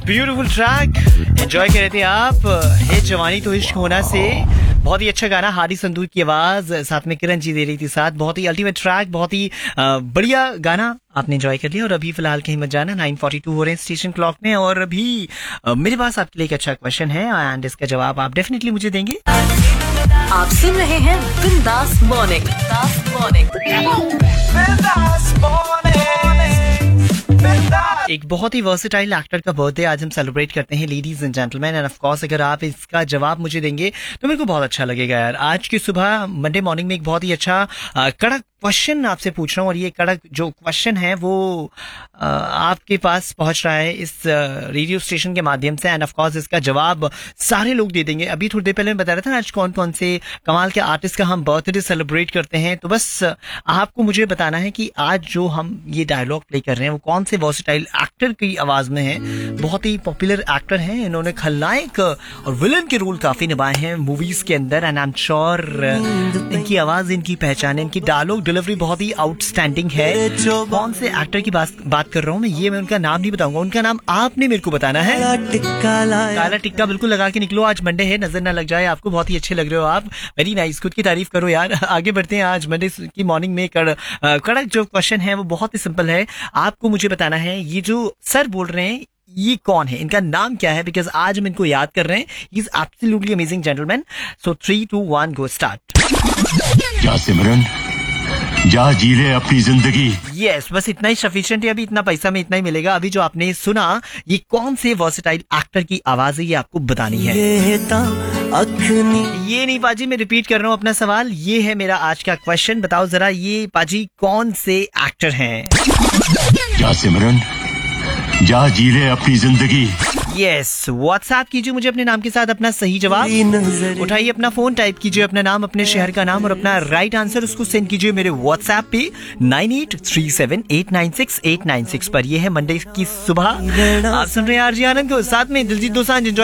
Beautiful track enjoy कर रहे थे आप। है जवानी तो इश्क होना से बहुत ही अच्छा गाना, हादी संदूर की आवाज, साथ में किरण जी दे रही थी साथ। बहुत ही अल्टीमेट ट्रैक, बहुत ही बढ़िया गाना आपने एंजॉय कर लिया। और अभी फिलहाल कहीं मत जाना, 9:42 हो रहे हैं स्टेशन क्लॉक में। और अभी मेरे पास आपके लिए एक अच्छा क्वेश्चन है एंड इसका जवाब आप डेफिनेटली मुझे देंगे। आप सुन रहे हैं बिंदास मॉर्निंग। एक बहुत ही वर्सेटाइल एक्टर का बर्थडे आज हम सेलिब्रेट करते हैं ladies and gentleman, end of course अगर आप इसका जवाब मुझे देंगे तो मेरे को बहुत अच्छा लगेगा यार। आज की सुबह मंडे मॉर्निंग में एक बहुत ही अच्छा कड़क क्वेश्चन आपसे पूछ रहा हूँ, और ये कड़क जो क्वेश्चन है वो आपके पास पहुंच रहा है इस रेडियो स्टेशन के माध्यम से, एंड ऑफ कोर्स इसका जवाब सारे लोग दे देंगे। अभी थोड़ी देर पहले मैं बता रहा था आज कौन कौन से कमाल के आर्टिस्ट का हम बर्थडे सेलिब्रेट करते हैं, तो बस आपको मुझे बताना है कि आज जो हम ये डायलॉग प्ले कर रहे हैं वो कौन से वर्सेटाइल एक्टर की आवाज में है। बहुत ही पॉपुलर एक्टर हैं, इन्होंने खलनायक और विलन के रोल काफी निभाए हैं मूवीज के अंदर, एंड आई एम श्योर इनकी आवाज, इनकी पहचान, इनकी डायलॉग डिलीवरी बहुत ही आउटस्टैंडिंग है। कौन से एक्टर की बात कर रहा हूँ मैं उनका नाम नहीं बताऊंगा, उनका नाम आपने मेरे को बताना है। काला टिक्का बिल्कुल लगा के निकलो, आज मंडे है, नजर ना लग जाए आपको। बहुत ही अच्छे लग रहे हो आप, वेरी नाइस, खुद की तारीफ करो यार। आगे बढ़ते हैं। आज मंडे की मॉर्निंग में कड़क जो क्वेश्चन है वो बहुत ही सिंपल है। आपको मुझे बताना है ये जो सर बोल रहे हैं ये कौन है, इनका नाम क्या है, बिकॉज आज हम इनको याद कर रहे हैं। He is absolutely amazing gentleman. So 3, 2, 1 go start. क्या सिमरन, जा जी ले अपनी जिंदगी। यस, बस इतना ही सफिशिएंट है, अभी इतना पैसा में इतना ही मिलेगा। अभी जो आपने सुना ये कौन से वर्सेटाइल एक्टर की आवाज है ये आपको बतानी है। ये नहीं पाजी, मैं रिपीट कर रहा हूँ अपना सवाल, ये है मेरा आज का क्वेश्चन। बताओ जरा ये पाजी कौन से एक्टर हैं। क्या सिमरन, जा जी ले अपनी जिंदगी। यस, व्हाट्सएप कीजिए मुझे अपने नाम के साथ अपना सही जवाब। उठाइए अपना फोन, टाइप कीजिए अपना नाम, अपने शहर का नाम और अपना राइट आंसर, उसको सेंड कीजिए मेरे व्हाट्सएप पे 9837896896 पर। यह है मंडे की सुबह, आप सुन रहे हैं आरजे आनंद को, साथ में दिलजीत दोसांझ।